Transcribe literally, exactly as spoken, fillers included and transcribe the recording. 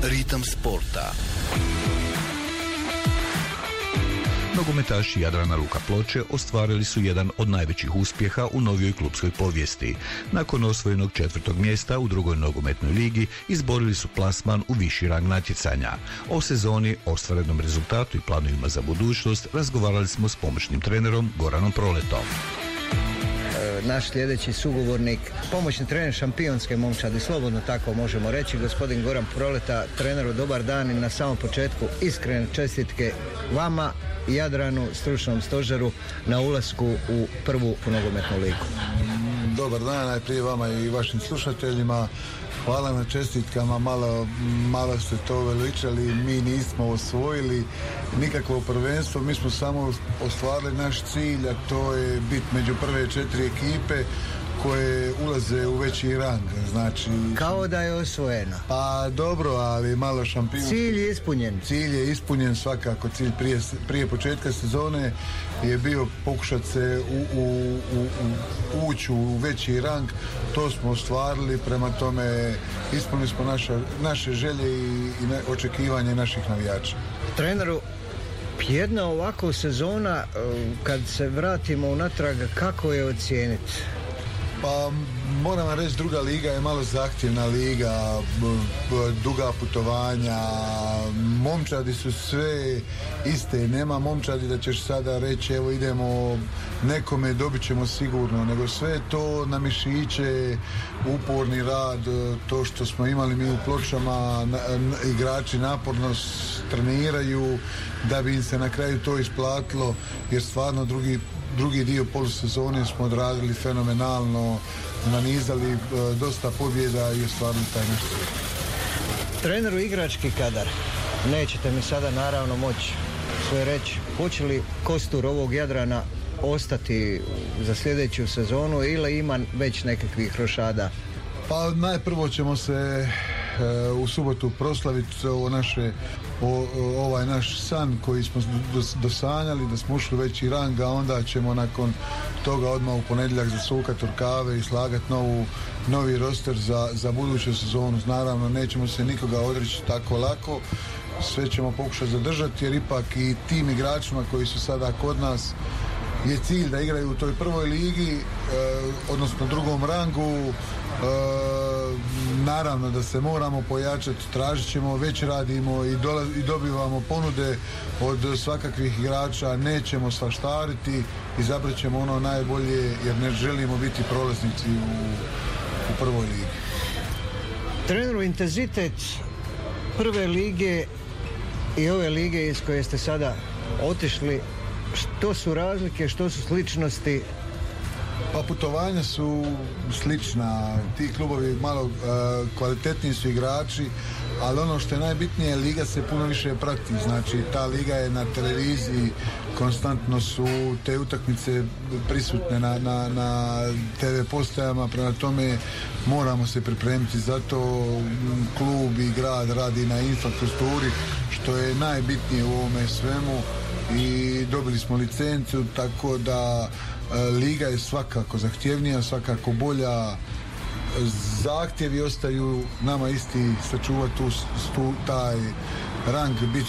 Ritam sporta. Nogometaši Jadrana Luka Ploče ostvarili su jedan od najvećih uspjeha u novijoj klupskoj povijesti. Nakon osvojenog četvrtog mjesta u drugoj nogometnoj ligi izborili su plasman u viši rang natjecanja. O sezoni, ostvarenom rezultatu i planovima za budućnost razgovarali smo s pomoćnim trenerom Goranom Proletom. Naš sljedeći sugovornik, pomoćni trener šampionske momčadi, slobodno tako možemo reći, gospodin Goran Proleta. Treneru, dobar dan i na samom početku iskrene čestitke vama, Jadranu, stručnom stožeru na ulasku u prvu nogometnu ligu. Dobar dan, najprije vama i vašim slušateljima. Hvala na čestitkama, malo, malo ste to veličali, mi nismo osvojili nikakvo prvenstvo, mi smo samo ostvarili naš cilj, a to je biti među prve četiri ekipe koje ulaze u veći rang, znači... Kao da je osvojeno. Pa dobro, ali malo šampion... Cilj je ispunjen. Cilj je ispunjen svakako, cilj prije, prije početka sezone je bio pokušati se u, u, u, u, ući u veći rang, to smo ostvarili, prema tome ispunili smo naša, naše želje i, i ne, očekivanje naših navijača. Treneru, jedna ovakva sezona, kad se vratimo unatrag, kako je ocijeniti? Pa moram vam reći, druga liga je malo zahtjevna liga, b, b, duga putovanja, momčadi su sve iste, nema momčadi da ćeš sada reći evo idemo nekome, dobit ćemo sigurno, nego sve to na mišiće, uporni rad, to što smo imali mi u Pločama, na, na, igrači naporno treniraju da bi im se na kraju to isplatilo, jer stvarno drugi Drugi dio polusezone smo odradili fenomenalno, nanizali e, dosta pobjeda i ostvarili taj naš cilj. Treneru, igrački kadar, nećete mi sada naravno moći sve reći, hoće li kostur ovog Jadrana ostati za sljedeću sezonu ili ima već nekakvih rošada? Pa najprvo ćemo se e, u subotu proslaviti ovo naše, o, ovaj naš san koji smo dosanjali, da smo ušli veći rang, a onda ćemo nakon toga odmah u ponedjeljak zasukati rukave i slagati novu, novi roster za, za buduću sezonu. Naravno, nećemo se nikoga odreći tako lako, sve ćemo pokušati zadržati, jer ipak i tim igračima koji su sada kod nas je cilj da igraju u toj prvoj ligi, e, odnosno drugom rangu. E, naravno da se moramo pojačati, tražit ćemo, već radimo i, dolaz, i dobivamo ponude od svakakvih igrača, nećemo svaštariti, izabrat ćemo ono najbolje jer ne želimo biti prolaznici u, u prvoj ligi. Treneru, intenzitet prve lige i ove lige iz koje ste sada otišli, što su razlike, što su sličnosti? Pa putovanja su slična, ti klubovi malo uh, kvalitetniji su igrači, ali ono što je najbitnije, liga se puno više prati, znači ta liga je na televiziji, konstantno su te utakmice prisutne na, na, na te ve postajama, prema tome moramo se pripremiti, zato klub i grad radi na infrastrukturi, što je najbitnije u ovome svemu, i dobili smo licencu, tako da e, liga je svakako zahtjevnija, svakako bolja, zahtjevi ostaju nama isti, sačuvati tu, tu, taj rang, bit